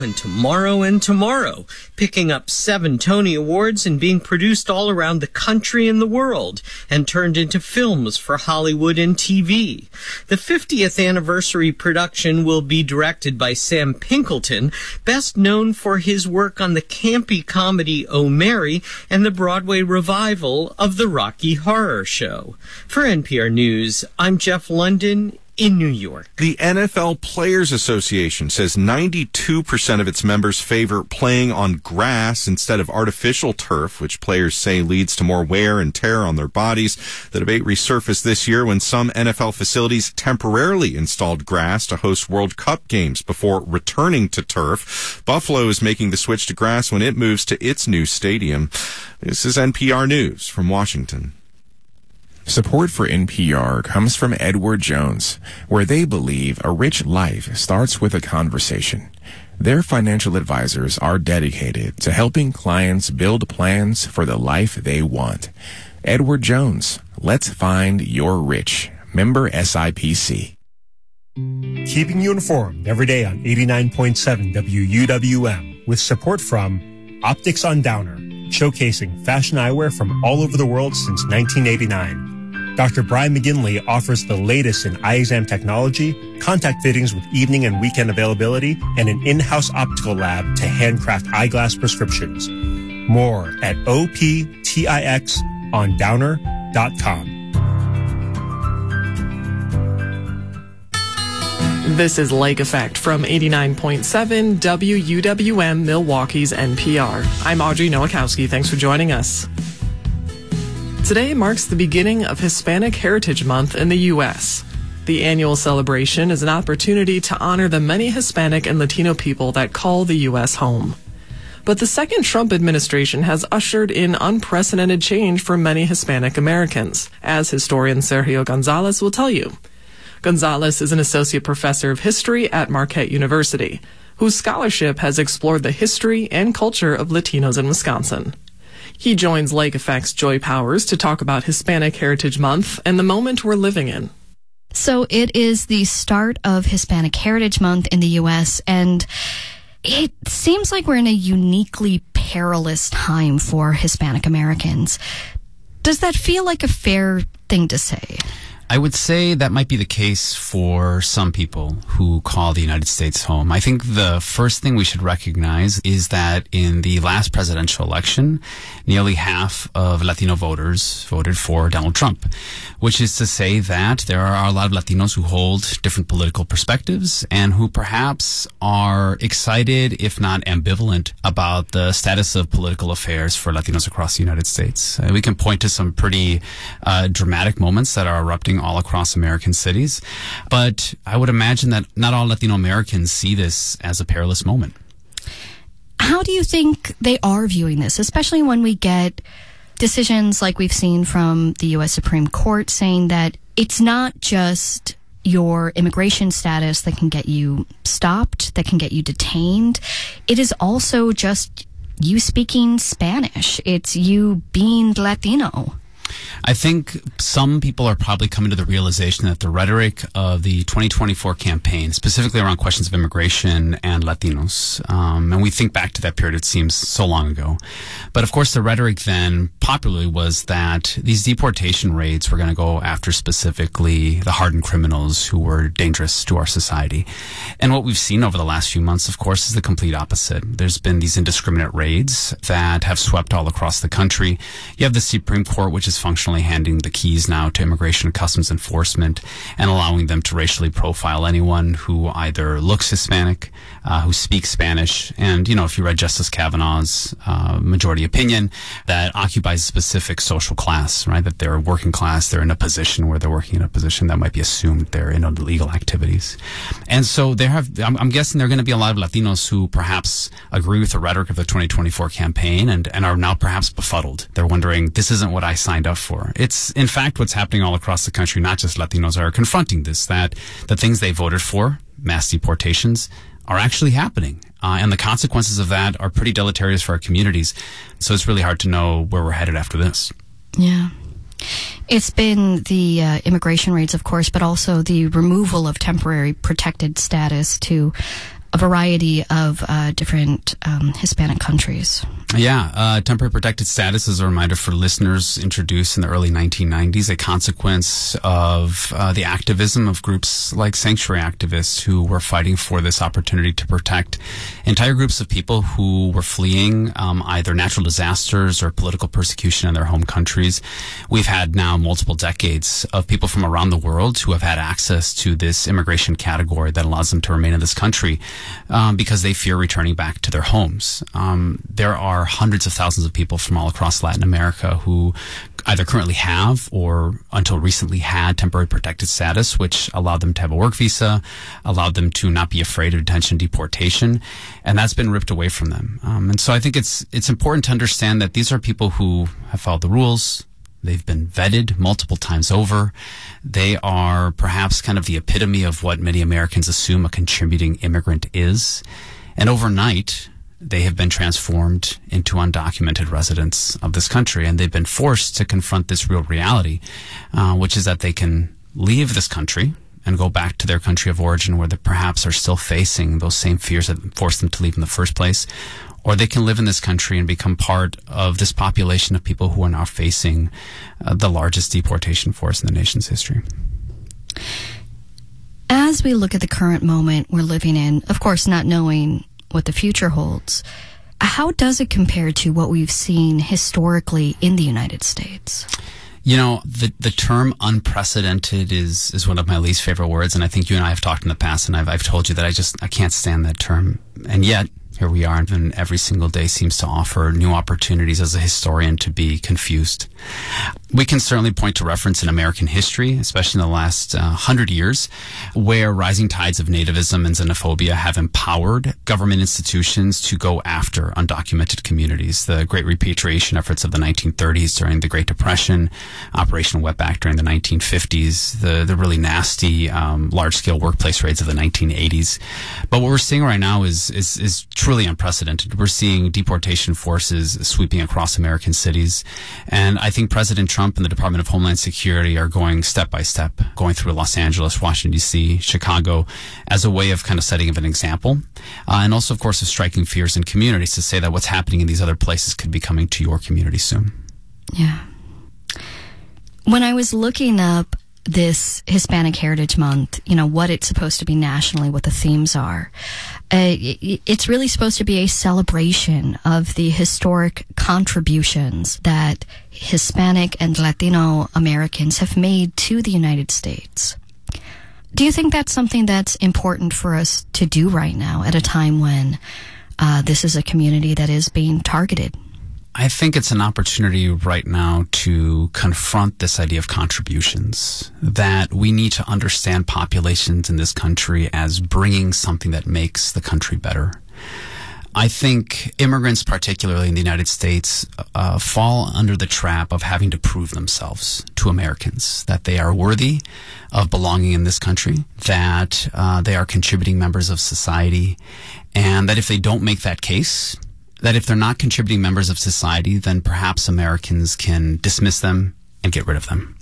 and tomorrow, picking up 7 Tony Awards and being produced all around the country and the world, and turned into films for Hollywood and TV. The 50th anniversary production will be directed by Sam Pinkleton, best known for his work on the campy comedy Oh Mary and the Broadway revival of the Rocky Horror Show. For NPR News, I'm Jeff London in New York. The NFL Players Association says 92% of its members favor playing on grass instead of artificial turf, which players say leads to more wear and tear on their bodies. The debate resurfaced this year when some NFL facilities temporarily installed grass to host World Cup games before returning to turf. Buffalo is making the switch to grass when it moves to its new stadium. This is NPR News from Washington. Support for NPR comes from Edward Jones, where they believe a rich life starts with a conversation. Their financial advisors are dedicated to helping clients build plans for the life they want. Edward Jones, let's find your rich. Member SIPC. Keeping you informed every day on 89.7 WUWM with support from Optics on Downer, showcasing fashion eyewear from all over the world since 1989. Dr. Brian McGinley offers the latest in eye exam technology, contact fittings with evening and weekend availability, and an in-house optical lab to handcraft eyeglass prescriptions. More at optixondowner.com. This is Lake Effect from 89.7 WUWM Milwaukee's NPR. I'm Audrey Nowakowski. Thanks for joining us. Today marks the beginning of Hispanic Heritage Month in the U.S. The annual celebration is an opportunity to honor the many Hispanic and Latino people that call the U.S. home. But the second Trump administration has ushered in unprecedented change for many Hispanic Americans, as historian Sergio Gonzalez will tell you. Gonzalez is an associate professor of history at Marquette University, whose scholarship has explored the history and culture of Latinos in Wisconsin. He joins Lake Effect's Joy Powers to talk about Hispanic Heritage Month and the moment we're living in. So it is the start of Hispanic Heritage Month in the U.S., and it seems like we're in a uniquely perilous time for Hispanic Americans. Does that feel like a fair thing to say? I would say that might be the case for some people who call the United States home. I think the first thing we should recognize is that in the last presidential election, nearly half of Latino voters voted for Donald Trump, which is to say that there are a lot of Latinos who hold different political perspectives and who perhaps are excited, if not ambivalent, about the status of political affairs for Latinos across the United States. We can point to some pretty dramatic moments that are erupting all across American cities. But I would imagine that not all Latino Americans see this as a perilous moment. How do you think they are viewing this, especially when we get decisions like we've seen from the U.S. Supreme Court saying that it's not just your immigration status that can get you stopped, that can get you detained. It is also just you speaking Spanish. It's you being Latino. I think some people are probably coming to the realization that the rhetoric of the 2024 campaign, specifically around questions of immigration and Latinos, and we think back to that period, it seems so long ago. But of course, the rhetoric then popularly was that these deportation raids were going to go after specifically the hardened criminals who were dangerous to our society. And what we've seen over the last few months, of course, is the complete opposite. There's been these indiscriminate raids that have swept all across the country. You have the Supreme Court, which is functionally handing the keys now to Immigration and Customs Enforcement and allowing them to racially profile anyone who either looks Hispanic, who speaks Spanish. And, you know, if you read Justice Kavanaugh's majority opinion, that occupies a specific social class, right? That they're working class, they're in a position where they're working in a position that might be assumed they're in illegal activities. And so I'm guessing there are going to be a lot of Latinos who perhaps agree with the rhetoric of the 2024 campaign and are now perhaps befuddled. They're wondering, this isn't what I signed up for. It's, in fact, what's happening all across the country. Not just Latinos are confronting this, that the things they voted for, mass deportations, are actually happening. And the consequences of that are pretty deleterious for our communities. So it's really hard to know where we're headed after this. Yeah. It's been the immigration raids, of course, but also the removal of temporary protected status to a variety of different Hispanic countries. Yeah, temporary protected status is a reminder for listeners introduced in the early 1990s, a consequence of the activism of groups like sanctuary activists who were fighting for this opportunity to protect entire groups of people who were fleeing either natural disasters or political persecution in their home countries. We've had now multiple decades of people from around the world who have had access to this immigration category that allows them to remain in this country because they fear returning back to their homes. There are hundreds of thousands of people from all across Latin America who either currently have or until recently had temporary protected status, which allowed them to have a work visa, allowed them to not be afraid of detention, deportation, and that's been ripped away from them. And so I think it's important to understand that these are people who have followed the rules. They've been vetted multiple times over. They are perhaps kind of the epitome of what many Americans assume a contributing immigrant is. And overnight, they have been transformed into undocumented residents of this country, and they've been forced to confront this real reality, which is that they can leave this country and go back to their country of origin where they perhaps are still facing those same fears that forced them to leave in the first place, or they can live in this country and become part of this population of people who are now facing the largest deportation force in the nation's history. As we look at the current moment we're living in, of course not knowing what the future holds, how does it compare to what we've seen historically in the United States? You know, the term unprecedented is one of my least favorite words, and I think you and I have talked in the past, and I've told you that I can't stand that term. And yet, here we are, and every single day seems to offer new opportunities as a historian to be confused. We can certainly point to reference in American history, especially in the last 100 years, where rising tides of nativism and xenophobia have empowered government institutions to go after undocumented communities. The Great Repatriation efforts of the 1930s during the Great Depression, Operation Wetback during the 1950s, the really nasty large-scale workplace raids of the 1980s. But what we're seeing right now is truly unprecedented. We're seeing deportation forces sweeping across American cities, and I think President Trump and the Department of Homeland Security are going step by step, going through Los Angeles, Washington, D.C., Chicago, as a way of kind of setting of an example, and also, of course, of striking fears in communities to say that what's happening in these other places could be coming to your community soon. Yeah. When I was looking up this Hispanic Heritage Month, you know, what it's supposed to be nationally, what the themes are, it's really supposed to be a celebration of the historic contributions that Hispanic and Latino Americans have made to the United States. Do you think that's something that's important for us to do right now at a time when this is a community that is being targeted? I think it's an opportunity right now to confront this idea of contributions, that we need to understand populations in this country as bringing something that makes the country better. I think immigrants, particularly in the United States, fall under the trap of having to prove themselves to Americans, that they are worthy of belonging in this country, that they are contributing members of society, and that if they don't make that case, that if they're not contributing members of society, then perhaps Americans can dismiss them and get rid of them.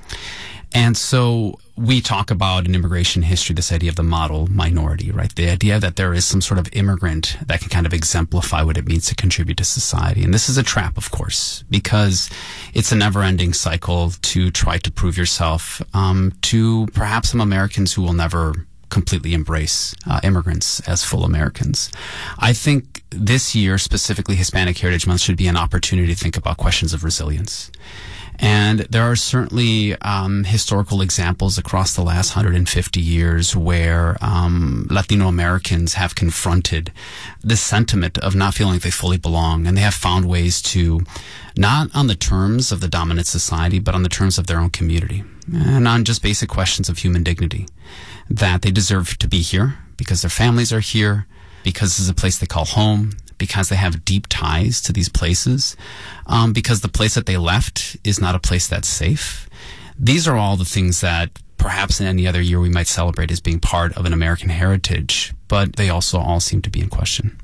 And so we talk about in immigration history this idea of the model minority, right? The idea that there is some sort of immigrant that can kind of exemplify what it means to contribute to society. And this is a trap, of course, because it's a never-ending cycle to try to prove yourself to perhaps some Americans who will never completely embrace immigrants as full Americans. I think this year, specifically Hispanic Heritage Month, should be an opportunity to think about questions of resilience. And there are certainly historical examples across the last 150 years where Latino Americans have confronted this sentiment of not feeling like they fully belong, and they have found ways to, not on the terms of the dominant society, but on the terms of their own community, and on just basic questions of human dignity, that they deserve to be here because their families are here, because this is a place they call home, because they have deep ties to these places, because the place that they left is not a place that's safe. These are all the things that perhaps in any other year we might celebrate as being part of an American heritage, but they also all seem to be in question.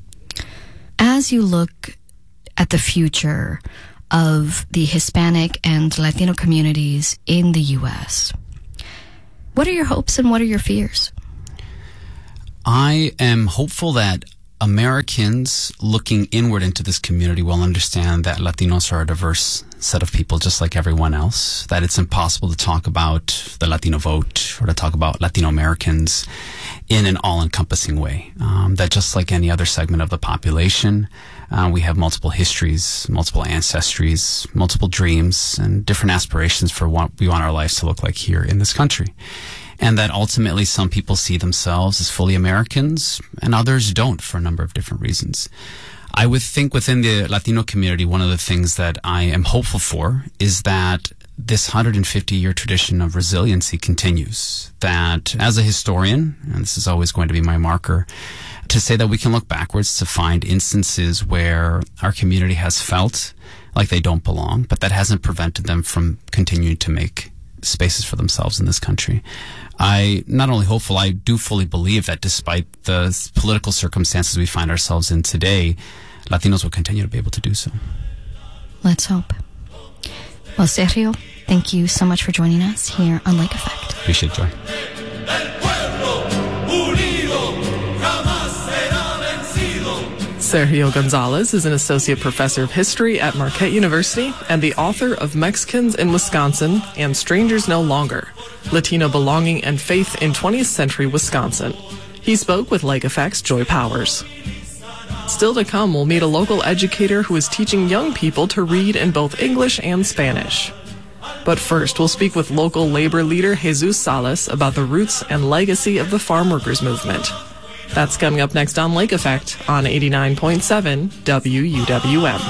As you look at the future of the Hispanic and Latino communities in the U.S., what are your hopes and what are your fears? I think, I am hopeful that Americans looking inward into this community will understand that Latinos are a diverse set of people just like everyone else, that it's impossible to talk about the Latino vote or to talk about Latino Americans in an all-encompassing way, that just like any other segment of the population, we have multiple histories, multiple ancestries, multiple dreams, and different aspirations for what we want our lives to look like here in this country. And that ultimately some people see themselves as fully Americans and others don't for a number of different reasons. I would think within the Latino community, one of the things that I am hopeful for is that this 150-year tradition of resiliency continues. That as a historian, and this is always going to be my marker, to say that we can look backwards to find instances where our community has felt like they don't belong, but that hasn't prevented them from continuing to make spaces for themselves in this country. I not only hopeful, I do fully believe that despite the political circumstances we find ourselves in today, Latinos will continue to be able to do so. Let's hope. Well, Sergio, thank you so much for joining us here on Lake Effect. Appreciate it, Joy. Sergio Gonzalez is an associate professor of history at Marquette University and the author of Mexicans in Wisconsin and Strangers No Longer, Latino Belonging and Faith in 20th Century Wisconsin. He spoke with Lake Effect's Joy Powers. Still to come, we'll meet a local educator who is teaching young people to read in both English and Spanish. But first, we'll speak with local labor leader Jesus Salas about the roots and legacy of the farm workers movement. That's coming up next on Lake Effect on 89.7 WUWM.